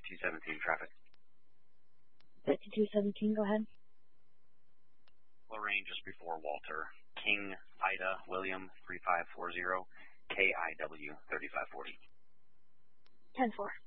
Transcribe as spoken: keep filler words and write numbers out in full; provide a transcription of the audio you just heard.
fifty-two seventeen traffic. fifty-two seventeen, go ahead. Lorraine just before Walter. King, Ida, William, three five four zero, K I W, thirty-five forty. ten four.